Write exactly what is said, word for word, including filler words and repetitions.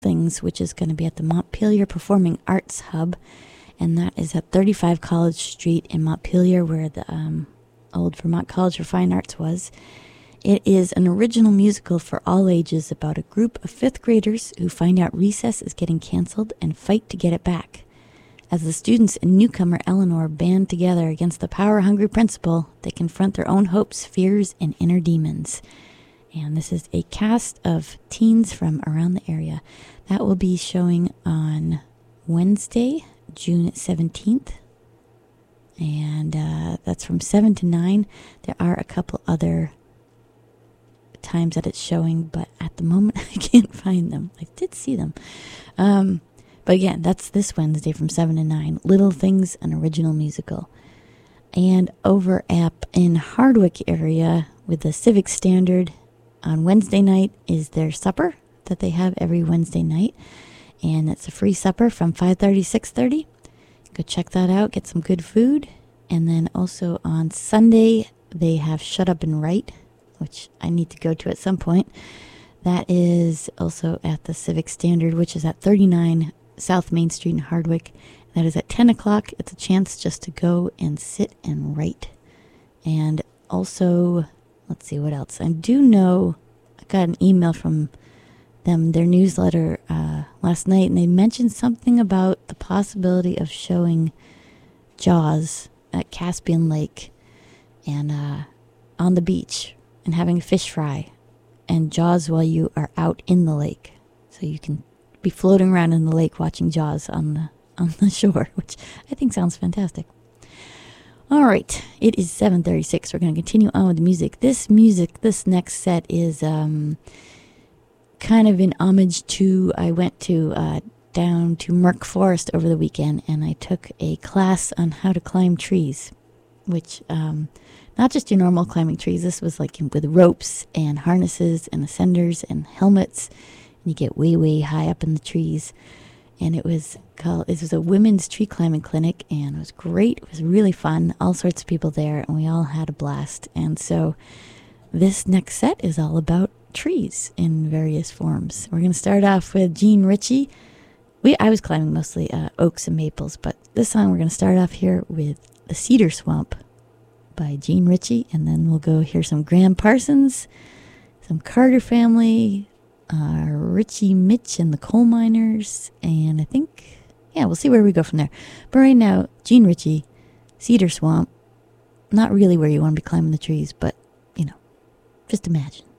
Things, which is going to be at the Montpelier Performing Arts Hub, and that is at thirty-five College Street in Montpelier, where the um, old Vermont College for Fine Arts was. It is an original musical for all ages about a group of fifth graders who find out recess is getting canceled and fight to get it back. As the students and newcomer Eleanor band together against the power-hungry principal, they confront their own hopes, fears, and inner demons. And this is a cast of teens from around the area. That will be showing on Wednesday, June seventeenth. And uh, that's from seven to nine. There are a couple other times that it's showing, but at the moment I can't find them. I did see them. Um, but again, that's this Wednesday from seven to nine. Little Things, an original musical. And over up in Hardwick area with the Civic Standard, on Wednesday night is their supper that they have every Wednesday night. And it's a free supper from five thirty to six thirty. Go check that out, get some good food. And then also on Sunday, they have Shut Up and Write, which I need to go to at some point. That is also at the Civic Standard, which is at thirty-nine South Main Street in Hardwick. That is at ten o'clock. It's a chance just to go and sit and write. And also, let's see what else. I do know, I got an email from them, their newsletter uh, last night, and they mentioned something about the possibility of showing Jaws at Caspian Lake and uh, on the beach and having a fish fry and Jaws while you are out in the lake. So you can be floating around in the lake watching Jaws on the on the shore, which I think sounds fantastic. All right, it is seven thirty-six. We're going to continue on with the music. This music, this next set is um, kind of in homage to, I went to uh, down to Merck Forest over the weekend, and I took a class on how to climb trees, which, um, not just your normal climbing trees. This was like with ropes and harnesses and ascenders and helmets, and you get way, way high up in the trees. And it was called, it was a women's tree climbing clinic, and it was great. It was really fun. All sorts of people there, and we all had a blast. And so this next set is all about trees in various forms. We're going to start off with Jean Ritchie. We I was climbing mostly uh, oaks and maples, but this song we're going to start off here with The Cedar Swamp by Jean Ritchie, and then we'll go hear some Graham Parsons, some Carter Family, Uh, Richie Mitch and the Coal Miners, and I think, yeah, we'll see where we go from there. But right now, Jean Ritchie, Cedar Swamp, not really where you want to be climbing the trees, but, you know, just imagine.